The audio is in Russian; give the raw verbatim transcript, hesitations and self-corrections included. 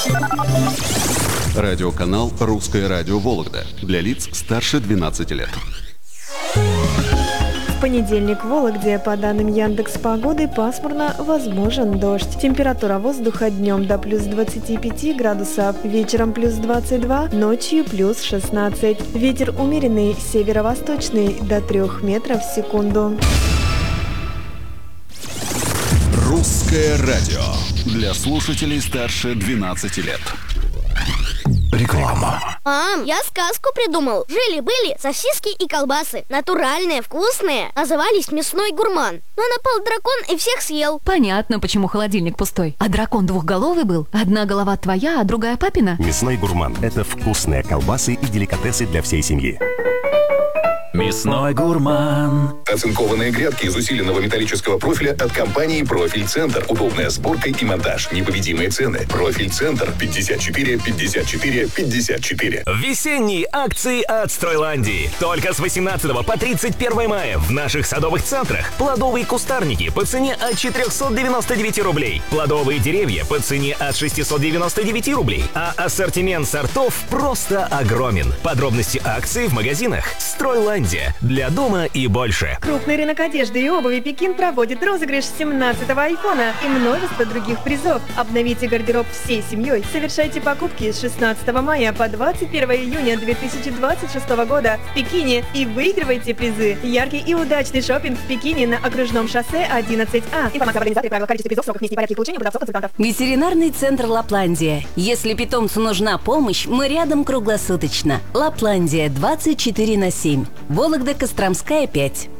Радиоканал «Русское радио Вологда» для лиц старше двенадцати лет. В понедельник в Вологде, по данным Яндекс.Погоды, пасмурно, возможен дождь. Температура воздуха днем до плюс двадцати пяти градусов, вечером плюс двадцать два, ночью плюс шестнадцать. Ветер умеренный, северо-восточный, до трех метров в секунду. «Русское радио» для слушателей старше двенадцати лет. Реклама. Мам, я сказку придумал. Жили-были сосиски и колбасы. Натуральные, вкусные. Назывались «Мясной гурман». Но напал дракон и всех съел. Понятно, почему холодильник пустой. А дракон двухголовый был? Одна голова твоя, а другая папина? «Мясной гурман» — это вкусные колбасы и деликатесы для всей семьи. Мясной гурман. Оцинкованные грядки из усиленного металлического профиля от компании «Профиль Центр». Удобная сборка и монтаж. Непобедимые цены. «Профиль Центр» пятьдесят четыре пятьдесят четыре пятьдесят четыре. Весенние акции от Стройландии. Только с восемнадцатого по тридцать первое мая в наших садовых центрах плодовые кустарники по цене от четырехсот девяноста девяти рублей. Плодовые деревья по цене от шестисот девяноста девяти рублей. А ассортимент сортов просто огромен. Подробности акций в магазинах Стройландия. Для дома и больше. Крупный рынок одежды и обуви «Пекин» проводит розыгрыш семнадцатого айфона и множество других призов. Обновите гардероб всей семьей. Совершайте покупки с шестнадцатого мая по двадцать первое июня две тысячи двадцать шестого года в Пекине и выигрывайте призы. Яркий и удачный шопинг в Пекине на окружном шоссе одиннадцать А. Информация об организации, правила, количестве призов, сроках, месте и порядке получения продавцов, консультантов. Ветеринарный центр «Лапландия». Если питомцу нужна помощь, мы рядом круглосуточно. «Лапландия» двадцать четыре на семь. Вологда, Костромская, пять.